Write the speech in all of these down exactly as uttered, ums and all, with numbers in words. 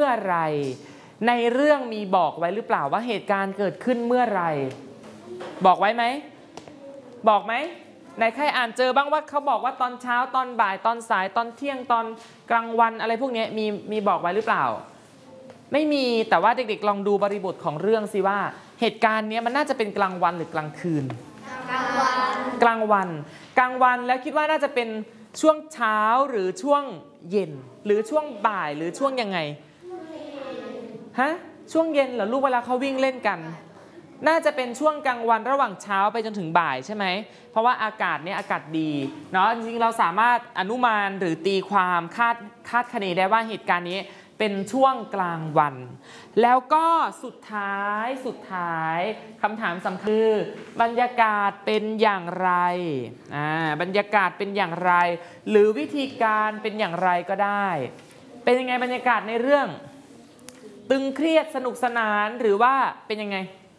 ไรในเรื่องมีบอกไว้หรือเปล่าว่าเหตุการณ์เกิดขึ้นเมื่อไรบอกไว้ไหมบอกไหมไหนใครอ่านเจอบ้างว่าเขาบอกว่าตอนเช้าตอนบ่ายตอนสายตอนเที่ยงตอนกลางวันอะไรพวกนี้มีมีบอกไว้หรือเปล่าไม่มีแต่ว่าเด็กๆลองดูบริบทของเรื่องสิว่าเหตุการณ์นี้มันน่าจะเป็นกลางวันหรือกลางคืนกลางวันกลางวันกลางวันแล้วคิดว่าน่าจะเป็นช่วงเช้าหรือช่วงเย็นหรือช่วงบ่ายหรือช่วงยังไงฮะช่วงเย็นเหรอลูกเวลาเขาวิ่งเล่นกันน่าจะเป็นช่วงกลางวันระหว่างเช้าไปจนถึงบ่ายใช่ไหมเพราะว่าอากาศเนี่ยอากาศดีเนาะจริงๆเราสามารถอนุมานหรือตีความคาดคาดคะเนได้ว่าเหตุการณ์นี้เป็นช่วงกลางวันแล้วก็สุดท้ายสุดท้ายคำถามสำคัญคือบรรยากาศเป็นอย่างไรอ่าบรรยากาศเป็นอย่างไรหรือวิธีการเป็นอย่างไรก็ได้เป็นยังไงบรรยากาศในเรื่องตึงเครียดสนุกสนานหรือว่าเป็นยังไง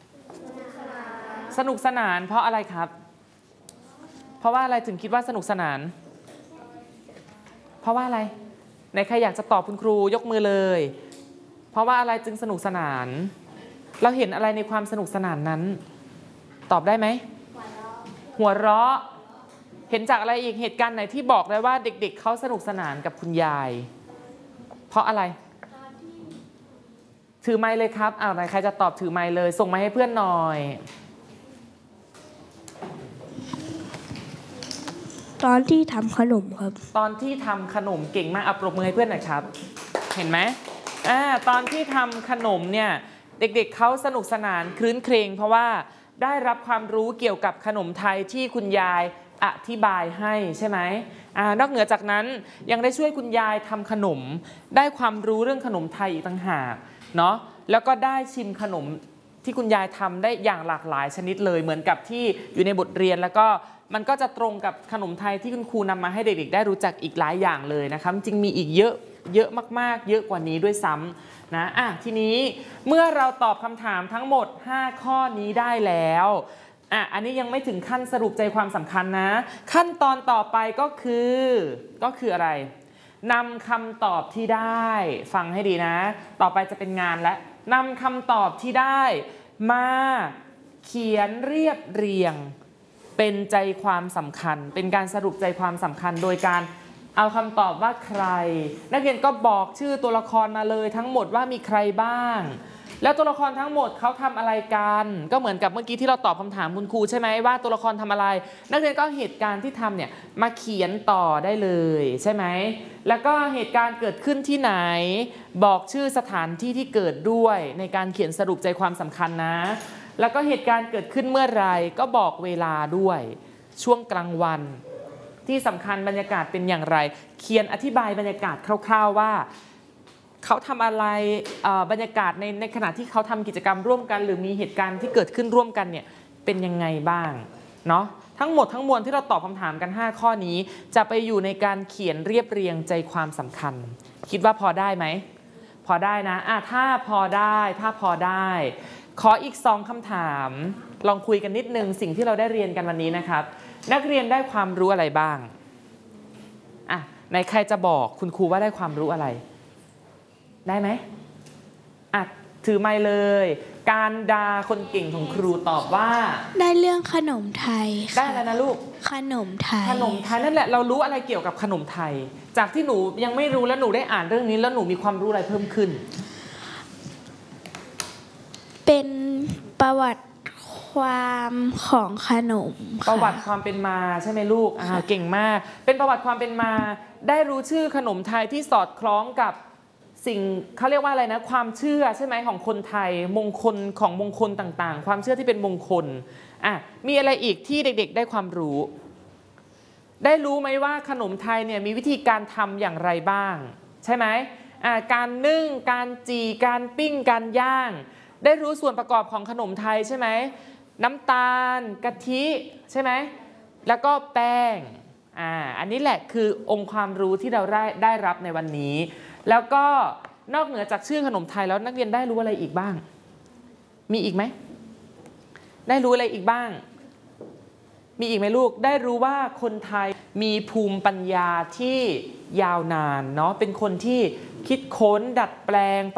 สนุกสนานเพราะอะไรครับเพราะว่าอะไรถึงคิดว่าสนุกสนานเพราะว่าอะไรไหนใครอยากจะตอบคุณครูยกมือเลยเพราะว่าอะไรจึงสนุกสนานเราเห็นอะไรในความสนุกสนานนั้นตอบได้ไหมหัวเราะเห็นจากอะไรอีกเหตุการณ์ไหนที่บอกได้ว่าเด็กๆ เ, เขาสนุกสนานกับคุณยายเพราะอะไรถือไมค์เลยครับอ้าวไหนใครจะตอบถือไมค์เลยส่งไมค์ให้เพื่อนหน่อยตอนที่ทำขนมครับตอนที่ทำขนมเก่งมากเอาปรบมือให้เพื่อนหน่อยครับเห็นไหมอ่าตอนที่ทำขนมเนี่ยเด็กๆ เ, เขาสนุกสนานครื้นเครงเพราะว่าได้รับความรู้เกี่ยวกับขนมไทยที่คุณยายอธิบายให้ใช่ไหมอ่านอกเหนือจากนั้นยังได้ช่วยคุณยายทำขนมได้ความรู้เรื่องขนมไทยอีกต่างหากเนาะแล้วก็ได้ชิมขนมที่คุณยายทำได้อย่างหลากหลายชนิดเลยเหมือนกับที่อยู่ในบทเรียนแล้วก็มันก็จะตรงกับขนมไทยที่คุณครูนำมาให้เด็กๆได้รู้จักอีกหลายอย่างเลยนะคะจริงมีอีกเยอะเยอะมากๆเยอะกว่านี้ด้วยซ้ำนะอ่ะทีนี้เมื่อเราตอบคำถามทั้งหมดห้าข้อนี้ได้แล้วอ่ะอันนี้ยังไม่ถึงขั้นสรุปใจความสำคัญนะขั้นตอนต่อไปก็คือก็คืออะไรนำคำตอบที่ได้ฟังให้ดีนะต่อไปจะเป็นงานและนำคำตอบที่ได้มาเขียนเรียบเรียงเป็นใจความสำคัญเป็นการสรุปใจความสำคัญโดยการเอาคำตอบว่าใครนักเรียนก็บอกชื่อตัวละครมาเลยทั้งหมดว่ามีใครบ้างแล้วตัวละครทั้งหมดเขาทำอะไรกันก็เหมือนกับเมื่อกี้ที่เราตอบคำถามคุณครูใช่ไหมว่าตัวละครทำอะไรนักเรียนก็เหตุการณ์ที่ทำเนี่ยมาเขียนต่อได้เลยใช่ไหมแล้วก็เหตุการณ์เกิดขึ้นที่ไหนบอกชื่อสถานที่ที่เกิดด้วยในการเขียนสรุปใจความสำคัญนะแล้วก็เหตุการณ์เกิดขึ้นเมื่อไรก็บอกเวลาด้วยช่วงกลางวันที่สำคัญบรรยากาศเป็นอย่างไรเขียนอธิบายบรรยากาศคร่าวๆว่าเขาทำอะไรบรรยากาศในในขณะที่เขาทำกิจกรรมร่วมกันหรือมีเหตุการณ์ที่เกิดขึ้นร่วมกันเนี่ยเป็นยังไงบ้างเนาะทั้งหมดทั้งมวลที่เราตอบคำถามกันห้าข้อนี้จะไปอยู่ในการเขียนเรียบเรียงใจความสำคัญคิดว่าพอได้ไหมพอได้นะอ่ะถ้าพอได้ถ้าพอได้ขออีกสองคำถามลองคุยกันนิดนึงสิ่งที่เราได้เรียนกันวันนี้นะครับนักเรียนได้ความรู้อะไรบ้างอ่ะไหนใครจะบอกคุณครูว่าได้ความรู้อะไรได้ไหมอ่ะถือไมค์เลยการดาคนเก่งของครูตอบว่าได้เรื่องขนมไทยได้แล้วนะลูกขนมไทยขนมไทยนั่นแหละเรารู้อะไรเกี่ยวกับขนมไทยจากที่หนูยังไม่รู้แล้วหนูได้อ่านเรื่องนี้แล้วหนูมีความรู้อะไรเพิ่มขึ้นเป็นประวัติความของขนมประวัติความเป็นมาใช่ไหมลูกอ่าเก่งมากเป็นประวัติความเป็นมาได้รู้ชื่อขนมไทยที่สอดคล้องกับสิ่งเขาเรียกว่าอะไรนะความเชื่อใช่ไหมของคนไทยมงคลของมงคลต่างๆความเชื่อที่เป็นมงคลอ่ะมีอะไรอีกที่เด็กๆได้ความรู้ได้รู้ไหมว่าขนมไทยเนี่ยมีวิธีการทำอย่างไรบ้างใช่ไหมอ่ะการนึ่งการจี่การปิ้งการย่างได้รู้ส่วนประกอบของขนมไทยใช่ไหมน้ำตาลกะทิใช่ไหมแล้วก็แป้งอ่าอันนี้แหละคือองค์ความรู้ที่เราได้ได้รับในวันนี้แล้วก็นอกเหนือจากชื่อขนมไทยแล้วนักเรียนได้รู้อะไรอีกบ้างมีอีกไหมได้รู้อะไรอีกบ้างมีอีกไหมลูกได้รู้ว่าคนไทยมีภูมิปัญญาที่ยาวนานเนาะเป็นคนที่คิดค้นดัดแปลง